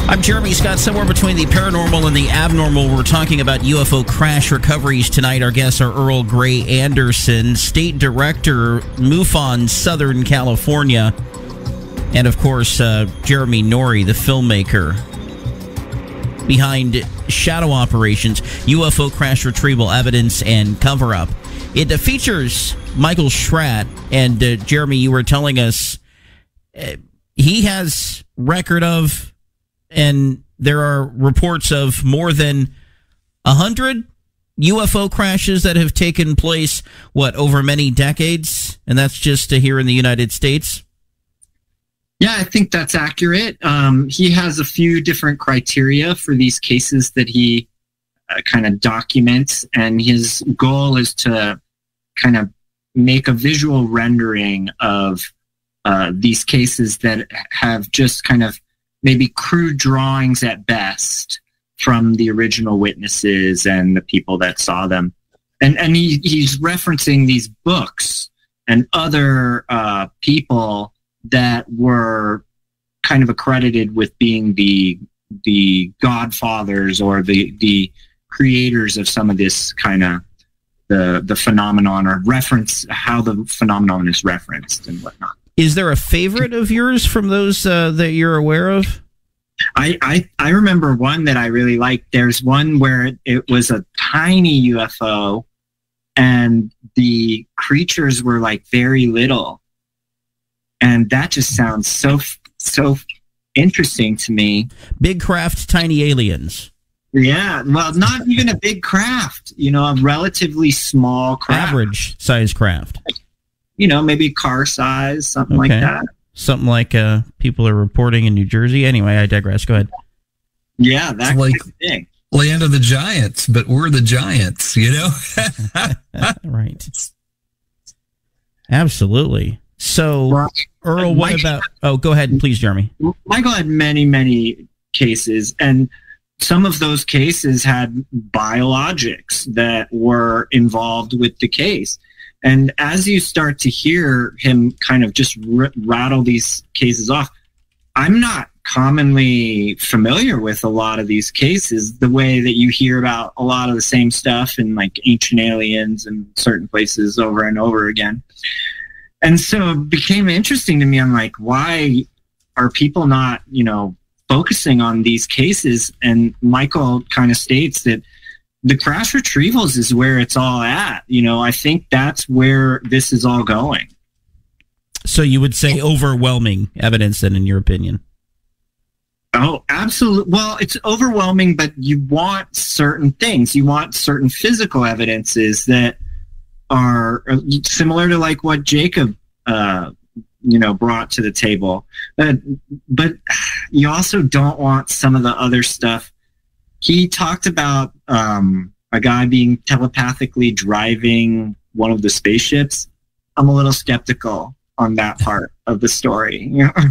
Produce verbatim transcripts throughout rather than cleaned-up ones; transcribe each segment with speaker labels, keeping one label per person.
Speaker 1: I'm Jeremy Scott. Somewhere between the paranormal and the abnormal, we're talking about U F O crash recoveries tonight. Our guests are Earl Gray Anderson, State Director, MUFON, Southern California, and, of course, uh, Jeremy Norrie, the filmmaker behind Shadow Operations, U F O Crash Retrieval Evidence and Cover-Up. It uh, features Michael Schratt, and uh, Jeremy, you were telling us uh, he has record of, and there are reports of more than a hundred U F O crashes that have taken place, what, over many decades? And that's just uh, here in the United States?
Speaker 2: Yeah, I think that's accurate. Um, he has a few different criteria for these cases that he uh, kind of documents, and his goal is to kind of make a visual rendering of uh, these cases that have just kind of maybe crude drawings at best from the original witnesses and the people that saw them. And and he, he's referencing these books and other uh, people that were kind of accredited with being the the godfathers or the the creators of some of this kind of the the phenomenon, or reference how the phenomenon is referenced and whatnot.
Speaker 1: Is there a favorite of yours from those uh, that you're aware of?
Speaker 2: I, I I remember one that I really liked. There's one where it, it was a tiny U F O, and the creatures were like very little, and that just sounds so so interesting to me.
Speaker 1: Big craft, tiny aliens.
Speaker 2: Yeah, well, not even a big craft. You know, a relatively small craft,
Speaker 1: average size craft.
Speaker 2: You know, maybe car size, something
Speaker 1: okay.
Speaker 2: like that.
Speaker 1: Something like uh, people are reporting in New Jersey. Anyway, I digress. Go ahead.
Speaker 2: Yeah, that's
Speaker 3: it's like
Speaker 2: thing.
Speaker 3: Land of the Giants, but we're the Giants, you know?
Speaker 1: Right. Absolutely. So,
Speaker 2: well,
Speaker 1: Earl, what Mike, about... Oh, go ahead, please, Jeremy.
Speaker 2: Michael had many, many cases, and some of those cases had biologics that were involved with the case. And as you start to hear him kind of just r- rattle these cases off, I'm not commonly familiar with a lot of these cases the way that you hear about a lot of the same stuff in like Ancient Aliens and certain places over and over again. And so it became interesting to me. I'm like, why are people not, you know, focusing on these cases? And Michael kind of states that the crash retrievals is where it's all at. You know, I think that's where this is all going.
Speaker 1: So you would say overwhelming evidence then, in your opinion?
Speaker 2: Oh, absolutely. Well, it's overwhelming, but you want certain things. You want certain physical evidences that are similar to like what Jacob, uh, you know, brought to the table. But, but you also don't want some of the other stuff. He talked about um, a guy being telepathically driving one of the spaceships. I'm a little skeptical on that part of the story.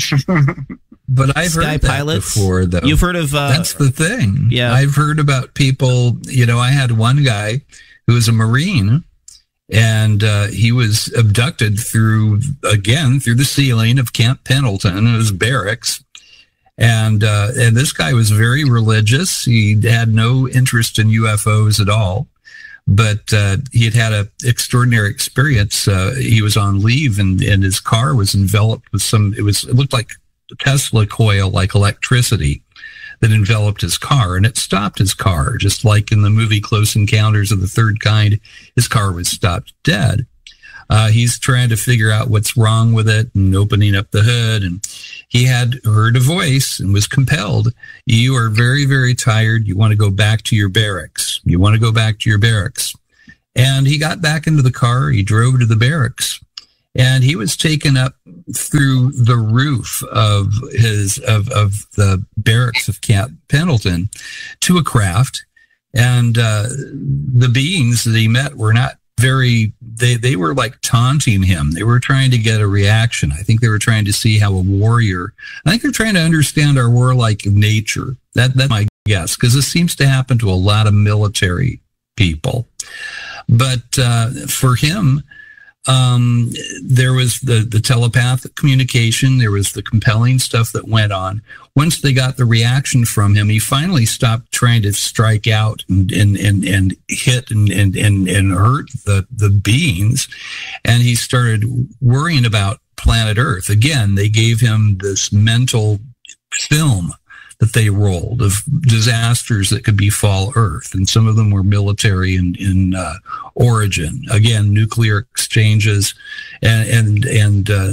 Speaker 3: But I've
Speaker 1: Sky
Speaker 3: heard
Speaker 1: pilots?
Speaker 3: that before, though.
Speaker 1: You've heard of... Uh,
Speaker 3: That's the thing.
Speaker 1: Yeah.
Speaker 3: I've heard about people, you know, I had one guy who was a Marine, and uh, he was abducted through, again, through the ceiling of Camp Pendleton, his barracks. And uh, and this guy was very religious. He had no interest in U F Os at all, but uh, he had had an extraordinary experience. Uh, he was on leave, and, and his car was enveloped with some. It was it looked like Tesla coil, like electricity, that enveloped his car, and it stopped his car, just like in the movie Close Encounters of the Third Kind. His car was stopped dead. Uh, he's trying to figure out what's wrong with it and opening up the hood. And he had heard a voice and was compelled. You are very, very tired. You want to go back to your barracks. You want to go back to your barracks. And he got back into the car. He drove to the barracks. And he was taken up through the roof of his of, of the barracks of Camp Pendleton to a craft. And uh, the beings that he met were not very, they, they were like taunting him. They were trying to get a reaction. I think they were trying to see how a warrior, I think they're trying to understand our warlike nature. That, that's my guess, because this seems to happen to a lot of military people. But uh, for him, um, there was the, the telepathic communication. There was the compelling stuff that went on. Once they got the reaction from him, he finally stopped trying to strike out and and and, and hit and, and, and, and hurt the, the beings. And he started worrying about planet Earth. Again, they gave him this mental film that they rolled of disasters that could befall Earth. And some of them were military in, in uh, origin. Again, nuclear exchanges. And, and, and uh,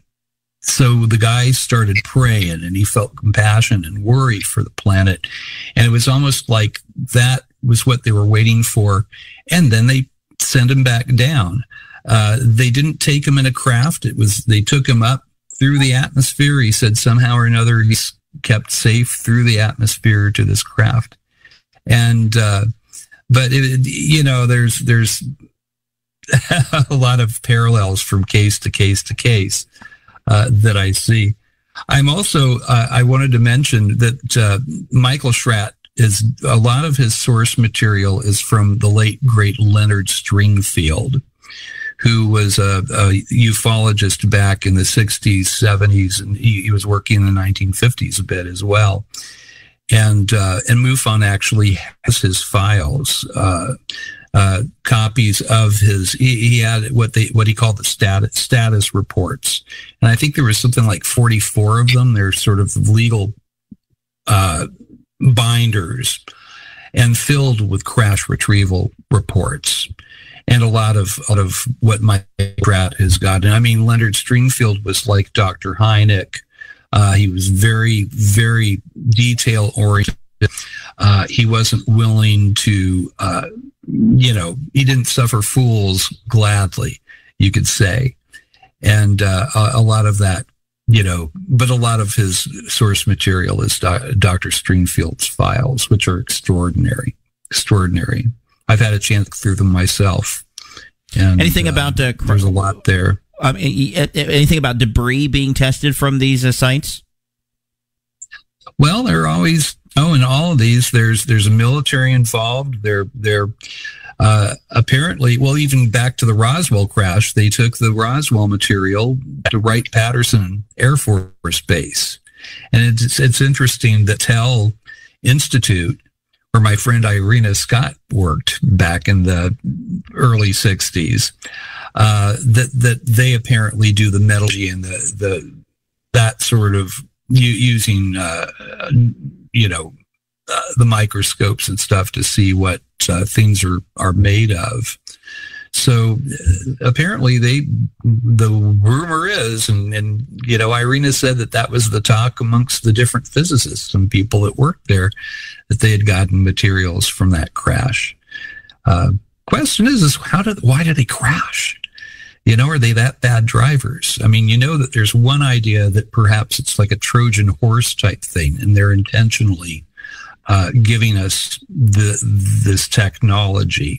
Speaker 3: so the guy started praying, and he felt compassion and worry for the planet. And it was almost like that was what they were waiting for. And then they sent him back down. Uh, they didn't take him in a craft. It was, they took him up through the atmosphere. He said somehow or another he's kept safe through the atmosphere to this craft. And, uh, but it, you know, there's, there's a lot of parallels from case to case to case, uh, that I see. I'm also, uh, I wanted to mention that, uh, Michael Schratt is, a lot of his source material is from the late great Leonard Stringfield, who was a, a ufologist back in the sixties, seventies, and he, he was working in the nineteen fifties a bit as well. And uh, and MUFON actually has his files, uh, uh, copies of his. He, he had what they what he called the status status reports, and I think there was something like forty-four of them. They're sort of legal uh, binders, and filled with crash retrieval reports. And a lot of out of what Mike Schratt has gotten. I mean, Leonard Stringfield was like Doctor Hynek. Uh, he was very, very detail oriented. Uh, he wasn't willing to, uh, you know, he didn't suffer fools gladly, you could say. And uh, a, a lot of that, you know, but a lot of his source material is Do- Doctor Stringfield's files, which are extraordinary, extraordinary. I've had a chance through them myself. And,
Speaker 1: anything
Speaker 3: uh,
Speaker 1: about uh,
Speaker 3: there's a lot there.
Speaker 1: Um, anything about debris being tested from these uh, sites?
Speaker 3: Well, they're always oh, in all of these, there's there's a military involved. They're they're uh, apparently well, even back to the Roswell crash, they took the Roswell material to Wright-Patterson Air Force Base, and it's it's interesting that Tell Institute, where my friend Irina Scott worked back in the early sixties, uh, that that they apparently do the metallurgy and the the that sort of u- using uh, you know uh, the microscopes and stuff to see what uh, things are are made of. So uh, apparently they, the rumor is, and, and, you know, Irina said that that was the talk amongst the different physicists and people that worked there, that they had gotten materials from that crash. Uh, question is, is how did, why did they crash? You know, are they that bad drivers? I mean, you know that there's one idea that perhaps it's like a Trojan horse type thing, and they're intentionally uh, giving us the, this technology.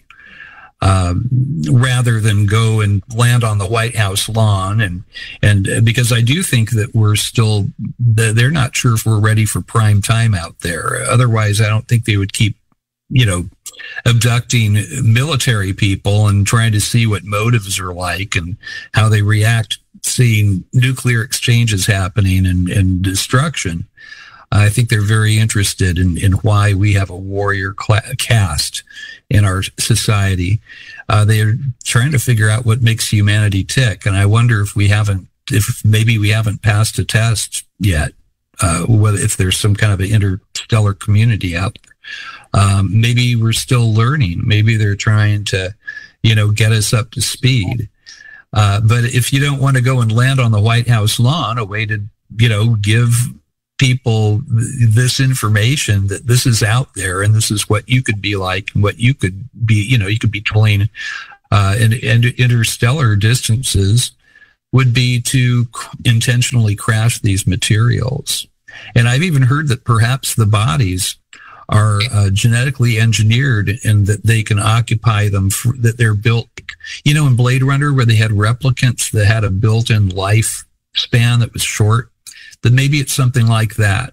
Speaker 3: Um, rather than go and land on the White House lawn. And, and because I do think that we're still, they're not sure if we're ready for prime time out there. Otherwise, I don't think they would keep, you know, abducting military people and trying to see what motives are like and how they react, seeing nuclear exchanges happening and, and destruction. I think they're very interested in, in why we have a warrior cl- caste in our society. Uh, they're trying to figure out what makes humanity tick. And I wonder if we haven't, if maybe we haven't passed a test yet, uh, whether if there's some kind of an interstellar community out there. Um, maybe we're still learning. Maybe they're trying to, you know, get us up to speed. Uh, but if you don't want to go and land on the White House lawn, a way to, you know, give people this information that this is out there and this is what you could be like and what you could be, you know, you could be traveling uh, in, in interstellar distances, would be to intentionally crash these materials. And I've even heard that perhaps the bodies are uh, genetically engineered and that they can occupy them, for, that they're built, you know, in Blade Runner where they had replicants that had a built-in life span that was short, that maybe it's something like that.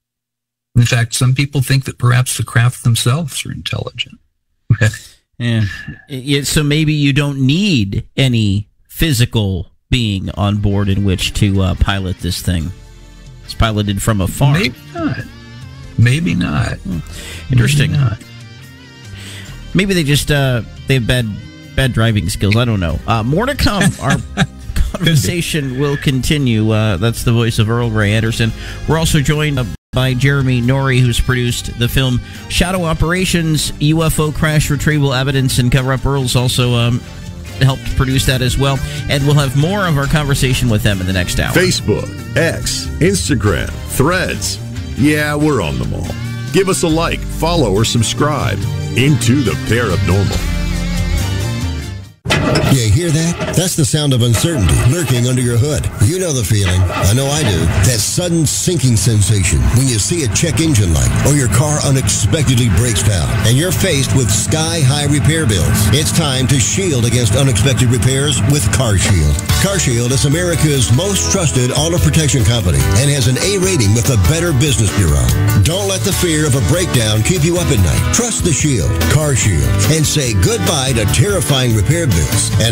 Speaker 3: In fact, some people think that perhaps the craft themselves are intelligent.
Speaker 1: yeah. yeah. So maybe you don't need any physical being on board in which to uh, pilot this thing. It's piloted from afar.
Speaker 3: Maybe not. Maybe not.
Speaker 1: Hmm. Interesting.
Speaker 3: Maybe not.
Speaker 1: Maybe they just uh, they have bad bad driving skills. I don't know. Uh, more to come. Our conversation will continue. Uh, that's the voice of Earl Ray Anderson. We're also joined by Jeremy Norrie, who's produced the film Shadow Operations, U F O Crash Retrieval Evidence and Cover-Up. Earl's also um, helped produce that as well. And we'll have more of our conversation with them in the next hour.
Speaker 4: Facebook, X, Instagram, Threads. Yeah, we're on them all. Give us a like, follow, or subscribe. Into the Paranormal.
Speaker 5: You hear that? That's the sound of uncertainty lurking under your hood. You know the feeling. I know I do. That sudden sinking sensation when you see a check engine light or your car unexpectedly breaks down and you're faced with sky-high repair bills. It's time to shield against unexpected repairs with CarShield. CarShield is America's most trusted auto protection company and has an A rating with the Better Business Bureau. Don't let the fear of a breakdown keep you up at night. Trust the Shield, CarShield, and say goodbye to terrifying repair bills and